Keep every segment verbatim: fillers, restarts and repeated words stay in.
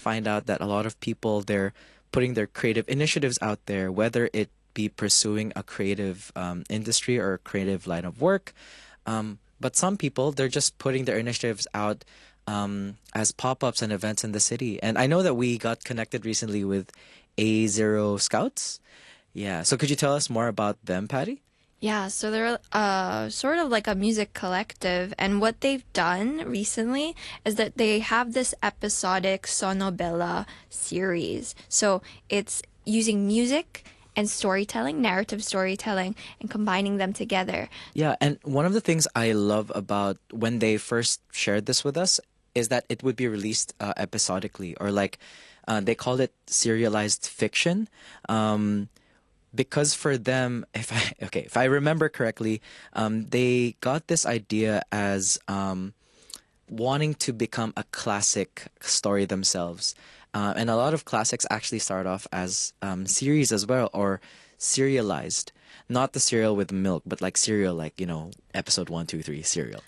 find out that a lot of people, they're putting their creative initiatives out there, whether it be pursuing a creative um, industry or a creative line of work. Um, but some people, they're just putting their initiatives out um, as pop-ups and events in the city. And I know that we got connected recently with A Zero Scouts. Yeah. So could you tell us more about them, Patty? Yeah, so they're uh, sort of like a music collective, and what they've done recently is that they have this episodic sonobella series. So it's using music and storytelling, narrative storytelling, and combining them together. Yeah, and one of the things I love about when they first shared this with us is that it would be released uh, episodically, or like uh, they called it serialized fiction. Um, because for them, if I okay, if I remember correctly, um, they got this idea as um, wanting to become a classic story themselves. Uh, and a lot of classics actually start off as um, series as well, or serialized. Not the cereal with milk, but like cereal, like, you know, episode one, two, three, cereal.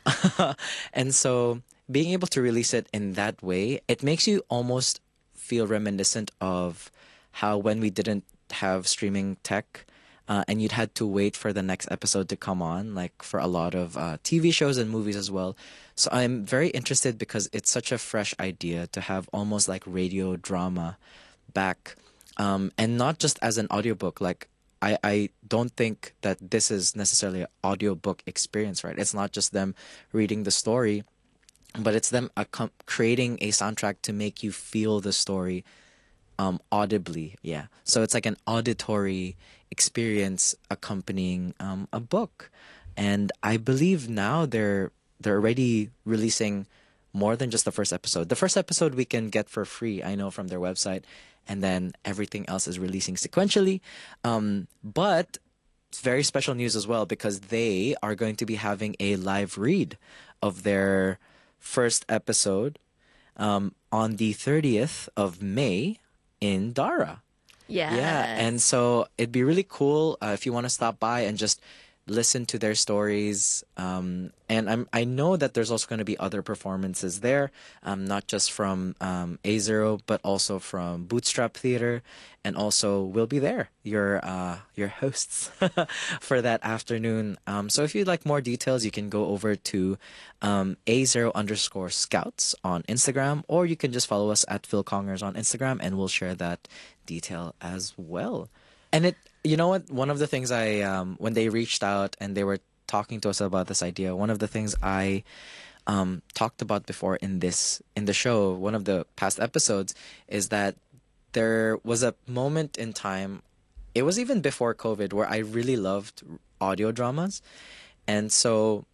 And so being able to release it in that way, it makes you almost feel reminiscent of how when we didn't have streaming tech, uh, and you'd had to wait for the next episode to come on, like for a lot of uh, T V shows and movies as well. So I'm very interested because it's such a fresh idea to have almost like radio drama back, um, and not just as an audiobook. Like I, I don't think that this is necessarily an audiobook experience, right? It's not just them reading the story, but it's them accom- creating a soundtrack to make you feel the story um, audibly. Yeah. So it's like an auditory experience accompanying um, a book. And I believe now they're they're already releasing more than just the first episode. The first episode we can get for free, I know, from their website, and then everything else is releasing sequentially. Um, but it's very special news as well because they are going to be having a live read of their first episode um, on the thirtieth of May in Dara. Yeah, and Yes. so it'd be really cool uh, if you want to stop by and just listen to their stories. Um, and I'm I know that there's also going to be other performances there, um, not just from um, A Zero, but also from Bootstrap Theater, and also we'll be there, your uh, your hosts for that afternoon. Um, so if you'd like more details, you can go over to um, A Zero underscore Scouts on Instagram, or you can just follow us at Phil Congers on Instagram, and we'll share that detail as well. And it, you know what? One of the things I, um, when they reached out and they were talking to us about this idea, one of the things I um, talked about before in this in the show, one of the past episodes, is that there was a moment in time. It was even before COVID where I really loved audio dramas, and so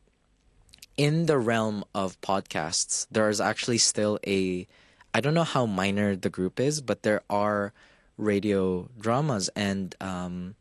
in the realm of podcasts, there is actually still a, I don't know how minor the group is, but there are radio dramas, and um,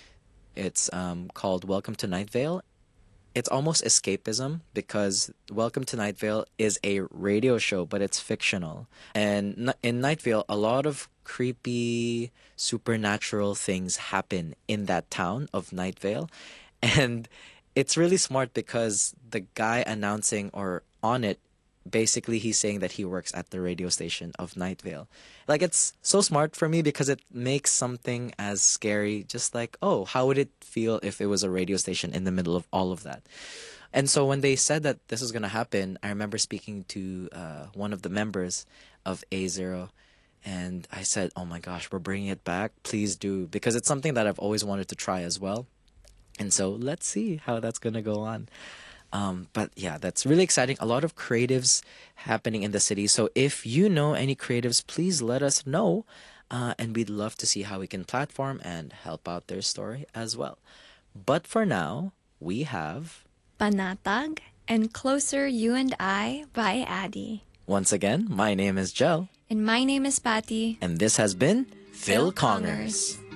it's um, called Welcome to Night Vale. It's almost escapism because Welcome to Night Vale is a radio show, but it's fictional. And n- in Night Vale, a lot of creepy, supernatural things happen in that town of Night Vale. And it's really smart because the guy announcing or on it, basically he's saying that he works at the radio station of Night Vale. Like, it's so smart for me because it makes something as scary just like, oh, how would it feel if it was a radio station in the middle of all of that? And so when they said that this was going to happen, I remember speaking to uh, one of the members of A Zero, and I said, oh my gosh, we're bringing it back. Please do, because it's something that I've always wanted to try as well. And so let's see how that's going to go on. Um, but yeah, that's really exciting. A lot of creatives happening in the city. So if you know any creatives, please let us know. Uh, and we'd love to see how we can platform and help out their story as well. But for now, we have, Panatag and Closer You and I by Addie. once again, my name is Jel, And my name is Patty. and this has been Phil Phil Congers. Congers.